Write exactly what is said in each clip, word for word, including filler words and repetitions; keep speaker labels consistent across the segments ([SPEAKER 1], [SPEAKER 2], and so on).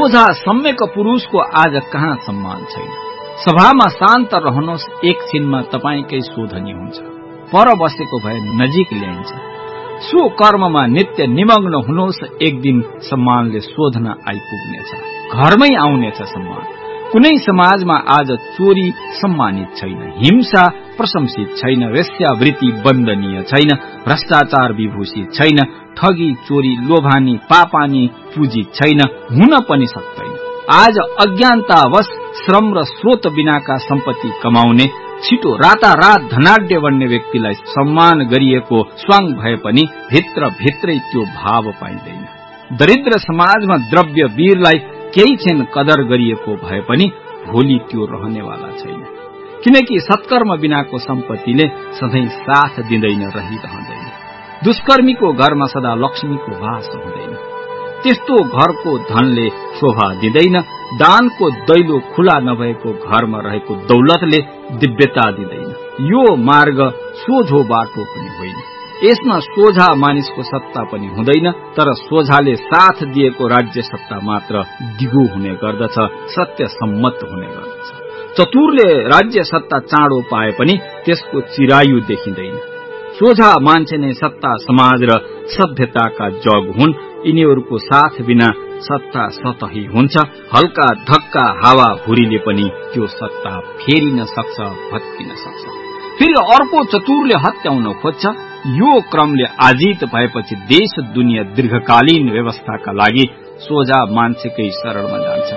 [SPEAKER 1] सोझा सम्यक पुरुषको आज कहाँ सम्मान छैन। सभामा शान्त रहनुहोस्, एकछिनमा तपाईकै शोधनी हुन्छ। पर बसेको भए नजिक ल्याइन्छ। सो कर्ममा नित्य निमग्न हुनुहोस्, एक दिन सम्मानले शोधन आइपुग्नेछ, घरमै आउनेछ सम्मान। कुनै समाजमा आज चोरी सम्मानित छैन, हिंसा प्रशंसित छैन, वेश्यावृत्ति वन्दनीय छैन, भ्रष्टाचार विभूषित छैन, ठगी चोरी लोभानी पापानी पूजित छैन, हुन पनि सक्दैन। आज अज्ञानतावश श्रम र स्रोत बिनाका सम्पत्ति कमाउने, छिटो रातारात धनाढ्य बन्ने व्यक्तिलाई सम्मान गरिएको स्वाङ भए पनि भित्र भित्रै त्यो भाव पाइँदैन। दरिद्र समाजमा द्रव्य वीरलाई केही क्षण कदर गरिएको भए पनि भोलि त्यो रहनेवाला छैन, किनकि सत्कर्म बिनाको सम्पत्तिले सधैँ साथ दिँदैन, रहिरहँदैन। दुष्कर्मीको घरमा सदा लक्ष्मीको वास हुँदैन, त्यस्तो घरको धनले शोभा दिँदैन। दानको दैलो खुला नभएको घरमा रहेको दौलतले दिव्यता दिँदैन। यो मार्ग सोझो बाटो पनि होइन, यसमा सोझा मानिसको सत्ता पनि हुँदैन, तर सोझाले साथ दिएको राज्य सत्ता मात्र दिगो हुने गर्दछ, सत्य सम्मत हुने गर्दछ। चतुरले राज्य सत्ता चाँडो पाए पनि त्यसको चिरायु देखिँदैन। सोझा मान्छे नै सत्ता समाज र सभ्यताका जग हुन्। यिनीहरूको साथ बिना सत्ता सतही हुन्छ। हल्का धक्का हावा हुरीले पनि त्यो सत्ता फेरिन सक्छ, भत्किन सक्छ। फेरि अर्को चतुरले हत्याउन खोज्छ। यो क्रमले आजित भएपछि देश दुनियाँ दीर्घकालीन व्यवस्थाका लागि सोझा मान्छेकै शरणमा जान्छ।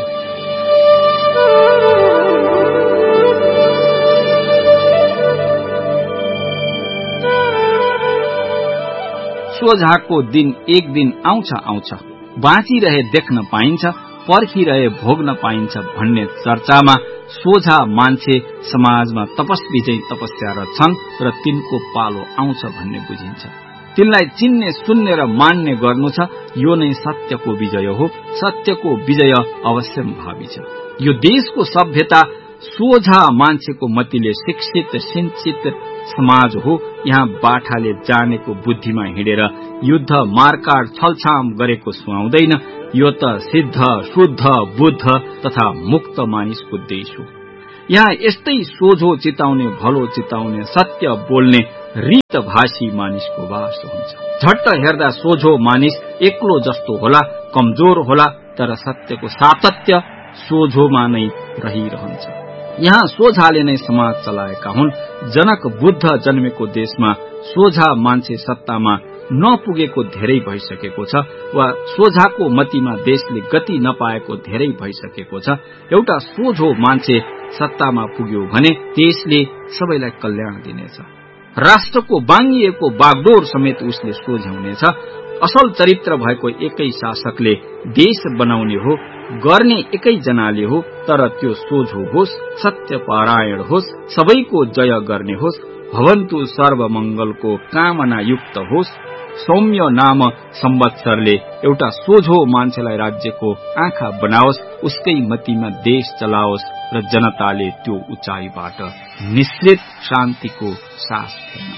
[SPEAKER 1] सोझाको दिन एक दिन आउँछ आउँछ, बाँचिरहे देख्न पाइन्छ, पर्खिरहे भोग्न पाइन्छ भन्ने चर्चामा सोझा मान्छे समाजमा तपस्वी चाहिँ तपस्या छन् र तिनको पालो आउँछ भन्ने बुझिन्छ। तिनलाई चिन्ने सुन्ने र मान्ने गर्नु छ। यो नै सत्यको विजय हो। सत्यको विजय अवश्यम्भावी छ। यो देशको सभ्यता सोझा मान्छेको मतिले शिक्षित सिंचित समाज हो। यहाँ बाठाले जानेको बुद्धिमा हिँडेर युद्ध मारकाट छलछाम गरेको सुहाउँदैन। यो त सिद्ध शुद्ध बुद्ध तथा मुक्त मानिसको देश हो। यहाँ यस्तै सोझो चिताउने, भलो चिताउने, सत्य बोल्ने रीतभाषी मानिसको वास हुन्छ। झट्ट हेर्दा सोझो मानिस एक्लो जस्तो होला, कमजोर होला, तर सत्यको सातत्य सोझोमा नै रहिरहन्छ। यहाँ सोझाले नै समाज चलाएका हुन्। जनक बुद्ध जन्मेको देशमा सोझा मान्छे सत्तामा नपुगेको धेरै भइसकेको छ, वा सोझाको मतिमा देशले गति नपाएको धेरै भइसकेको छ। एउटा सोझो मान्छे सत्तामा पुग्यो भने देशले सबैलाई कल्याण दिनेछ। राष्ट्रको बाङ्गिएको बागडोर समेत उसले सोझ्याउनेछ। असल चरित्र भएको एकै शासकले देश बनाउने हो, गर्ने एकै जनाले हो, तर त्यो सोझो होस्, सत्यपरायण होस्, सबैको जय गर्ने होस्, भवन्तु सर्वमंगलको कामना युक्त होस्। सौम्य नाम संवत्सरले एउटा सोझो मान्छेलाई राज्यको आँखा बनाओस्, उसकै मतिमा देश चलाओस् र जनताले त्यो उचाइबाट निश्चित शान्तिको सास फेर्न।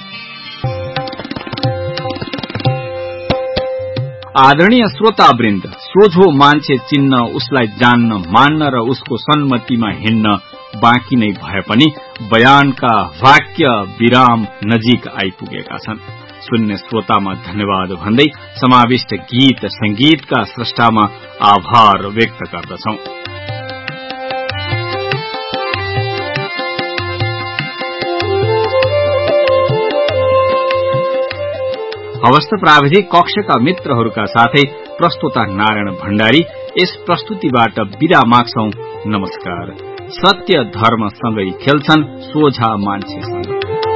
[SPEAKER 1] आदरणीय श्रोतावृन्द, सोझो मान्छे चिन्न, उसलाई जान्न, मान्न र उसको सन्मतिमा हिँड्न बाँकी नै भए पनि बयानका वाक्य विराम नजिक आइपुगेका छन्। सुन्ने श्रोतामा धन्यवाद भन्दै समाविष्ट गीत संगीतका स्रष्टामा आभार व्यक्त गर्दछौं। हवस्त प्राविधिक कक्षका मित्रहरूका साथै प्रस्तुता नारायण भण्डारी यस प्रस्तुतिबाट बिदा माग्छौं। नमस्कार। सत्य धर्म सँगै खेल्छन् सोझा मान्छेसँग।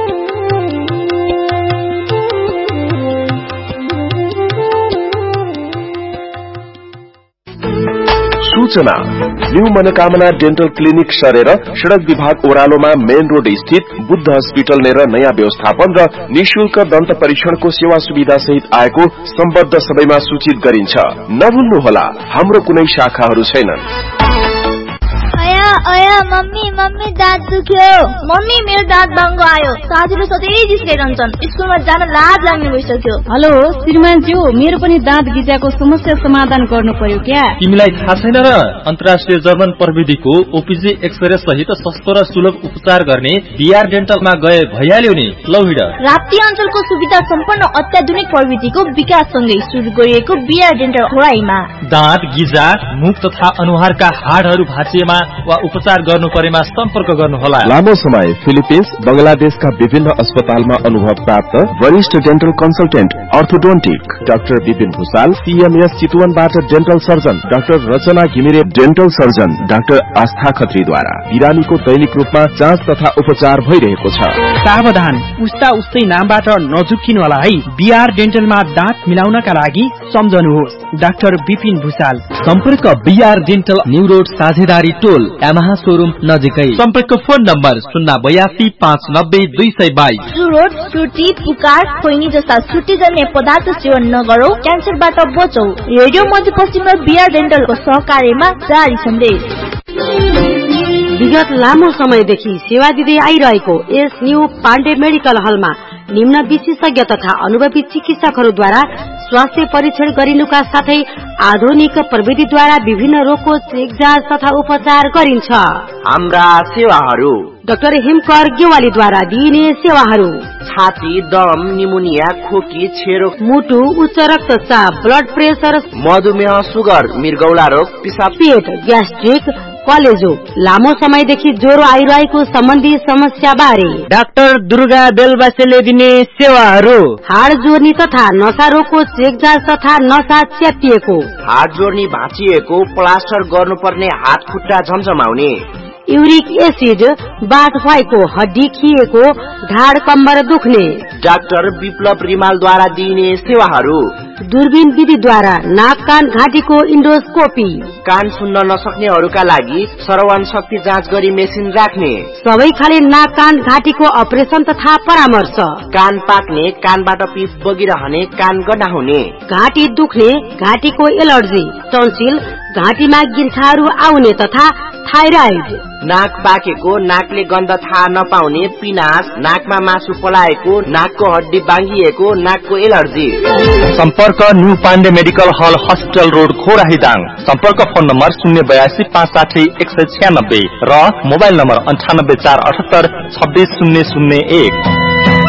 [SPEAKER 2] सूचना न्यू मनोकामना डेन्टल क्लिनिक सरेर सड़क विभाग ओह्रालोमा मेन रोड स्थित बुद्ध हस्पिटल नेर नयाँ व्यवस्थापन र निशुल्क दन्त परीक्षणको सेवा सुविधा सहित आएको सम्बद्ध सबैमा सूचित गरिन्छ। नभुल्नुहोला, हाम्रो कुनै शाखाहरू छैनन्।
[SPEAKER 3] अया मम्मी मम्मी दाँत दुख्यो।
[SPEAKER 4] मम्मी मेरो दाँत बाङ्गो आयो। साथीले सधैँ जिस्काइरहन्छन्। स्कुलमा जान लाज लाग्ने भइसक्यो।
[SPEAKER 5] हेलो श्रीमानज्यू, मेरो पनि दाँत गिजाको समस्या समाधान गर्नु पर्यो क्या?
[SPEAKER 6] तिमीलाई थाहा छैन र? अन्तर्राष्ट्रिय जर्मन प्रविधिको ओपीजी एक्सरे सहित सस्तो र सुलभ उपचार गर्ने बीआर डेन्टलमा गए भइहाल्यो नि। लौ हिँड।
[SPEAKER 4] राप्ती अञ्चलको सुविधा सम्पन्न अत्याधुनिक प्रविधिको विकाससँगै सुरु गरिएको बीआर डेन्टल खोराईमा
[SPEAKER 6] दाँत गिजा, मुख तथा अनुहारका हाडहरू भाँचिएमा वा उपचार गर्नु परेमा सम्पर्क गर्नुहोला।
[SPEAKER 2] लामो समय फिलिपिन्स, बंगलादेशका विभिन्न अस्पतालमा अनुभव प्राप्त वरिष्ठ dental consultant orthodontic doctor Vipin Bhusal, CMS चितवनबाट dental surgeon doctor रचना घिमिरे, डेन्टल सर्जन डाक्टर आस्था खत्रीद्वारा बिरामीको दैनिक रूपमा जाँच तथा उपचार भइरहेको छ।
[SPEAKER 7] सावधान, उस्ता उस्तै नामबाट नझुक्किनु होला है। बीआर डेन्टलमा दाँत मिलाउनका लागि सम्झनुहोस् डाक्टर विपिन भूषाल।
[SPEAKER 6] सम्पर्क बीआर डेन्टल न्यू रोड साझेदारी टोल यामाहा शोरूम नजिकै। सम्पर्क फोन नम्बर शून्य बयासी पाँच नब्बे दुई सय बाइस।
[SPEAKER 4] चुरोट, चुटी, पुकार, खोइनी जस्ता छुट्टीजन्य पदार्थ सेवन नगरौ, क्यान्सरबाट बचौ। रेडियो मध्यपश्चिम र बीआर डेन्टलको सहकार्यमा जारी सन्देश।
[SPEAKER 8] विगत लामो समयदेखि सेवा दिँदै आइरहेको एस न्यू पाण्डे मेडिकल हलमा निम्न विशेषज्ञ तथा अनुभवी चिकित्सकहरूद्वारा स्वास्थ्य परीक्षण गरिनुका साथै आधुनिक प्रविधिद्वारा विभिन्न रोगको चेक जाँच तथा उपचार गरिन्छ।
[SPEAKER 9] हाम्रा सेवाहरू:
[SPEAKER 8] डाक्टर हिमकर गेवालीद्वारा दिइने सेवाहरू:
[SPEAKER 9] छाती, दम, निमोनिया, खोकी, छेरो,
[SPEAKER 8] मुटु, उच्च रक्तचाप, ब्लड प्रेसर,
[SPEAKER 9] मधुमेह, सुगर, मृगौला रोग, पिसाब,
[SPEAKER 8] पेट, ग्यास्ट्रिक, कलेजो, लामो समयदेखि ज्वरो आइरहेको सम्बन्धी समस्या बारे
[SPEAKER 7] डाक्टर दुर्गा बेलबासेले दिने सेवाहरू:
[SPEAKER 8] हाड जोर्नी तथा नसा रोगको चेक जाँच तथा नसा च्यातिएको,
[SPEAKER 9] हाड जोर्नी भाँचिएको, प्लास्टर गर्नुपर्ने हात खुट्टा झमझमाउने,
[SPEAKER 8] युरिक एसिड, बाथ भएको, हड्डी खिएको, ढाड कम्बर दुख्ने,
[SPEAKER 9] डाक्टर विप्लव रिमालद्वारा दिइने सेवाहरू:
[SPEAKER 8] दूरबीन विधिद्वारा नाक कान घाँटीको इन्डोस्कोपी,
[SPEAKER 9] कान सुन्न नसक्नेहरूका लागि श्रवण शक्ति जाँच गरी मेसिन राख्ने,
[SPEAKER 8] सबै खाले नाक कान घाँटीको अपरेसन तथा परामर्श,
[SPEAKER 9] कान पाक्ने, कानबाट पिप बगिरहने, कान गनाउने,
[SPEAKER 8] घाँटी दुख्ने, घाँटीको एलर्जी, टन्सिल, घाँटीमा गिर्खाहरू आउने तथा थाइराइड,
[SPEAKER 9] नाक पाकेको, नाकले गन्ध थाहा नपाउने, पिनास, नाकमा मासु पलाएको, नाकको हड्डी बाङ्गिएको, नाकको एलर्जी।
[SPEAKER 6] सम्पर्क न्यू पाण्डे मेडिकल हल, हस्पिटल रोड, खोराहीदाङ। सम्पर्क फोन नम्बर शून्य बयासी पाँच साठी एक सय छ्यानब्बे र मोबाइल नम्बर अन्ठानब्बे चार अठहत्तर छब्बिस शून्य शून्य एक।